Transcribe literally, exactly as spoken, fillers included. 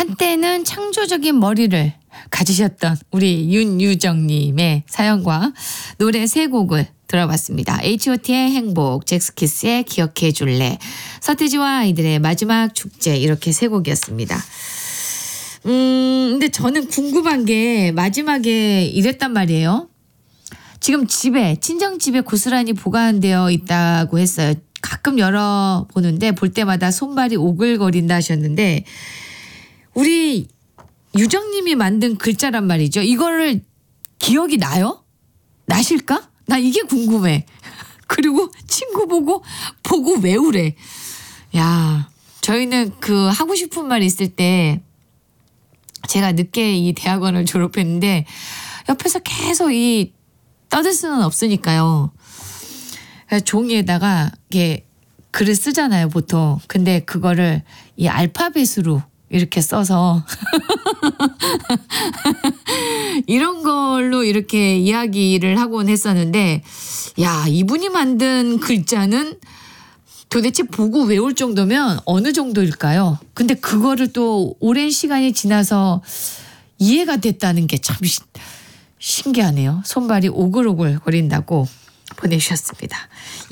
한때는 창조적인 머리를 가지셨던 우리 윤유정님의 사연과 노래 세 곡을 들어봤습니다. 에이치 오 티의 행복, 잭스키스의 기억해줄래, 서태지와 아이들의 마지막 축제, 이렇게 세 곡이었습니다. 음, 근데 저는 궁금한 게 마지막에 이랬단 말이에요. 지금 집에, 친정집에 고스란히 보관되어 있다고 했어요. 가끔 열어보는데 볼 때마다 손발이 오글거린다 하셨는데, 우리 유정님이 만든 글자란 말이죠. 이거를 기억이 나요? 나실까? 나 이게 궁금해. 그리고 친구 보고 보고 외우래. 야, 저희는 그 하고 싶은 말 있을 때, 제가 늦게 이 대학원을 졸업했는데 옆에서 계속 이 떠들 수는 없으니까요. 종이에다가 이게 글을 쓰잖아요, 보통. 근데 그거를 이 알파벳으로 이렇게 써서 이런 걸로 이렇게 이야기를 하곤 했었는데, 야, 이분이 만든 글자는 도대체 보고 외울 정도면 어느 정도일까요? 근데 그거를 또 오랜 시간이 지나서 이해가 됐다는 게 참 신기하네요. 손발이 오글오글 거린다고 보내주셨습니다.